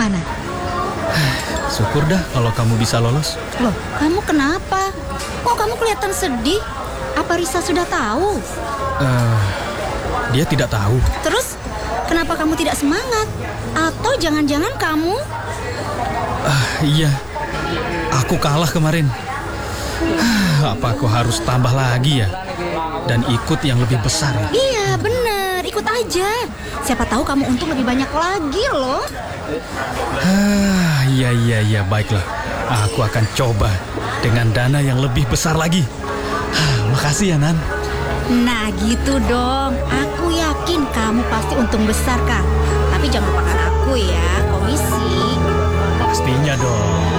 Gimana? Syukur dah kalau kamu bisa lolos. Loh, kamu kenapa? Kok kamu kelihatan sedih? Apa Risa sudah tahu? Dia tidak tahu. Terus, kenapa kamu tidak semangat? Atau jangan-jangan kamu... Iya, aku kalah kemarin. Apa aku harus tambah lagi ya? Dan ikut yang lebih besar. Iya, benar. Ikut aja. Siapa tahu kamu untung lebih banyak lagi loh. Iya, baiklah. Aku akan coba dengan dana yang lebih besar lagi. Makasih ya, Nan. Nah, gitu dong. Aku yakin kamu pasti untung besar, Kak. Tapi jangan lupakan aku ya, komisi. Pastinya dong.